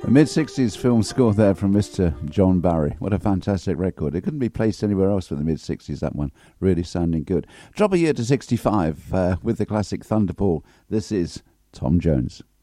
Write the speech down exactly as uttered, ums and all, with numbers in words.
A mid-sixties film score there from Mister John Barry. What a fantastic record. It couldn't be placed anywhere else with the mid-sixties, that one. Really sounding good. Drop a year to sixty-five uh, with the classic Thunderball. This is Tom Jones.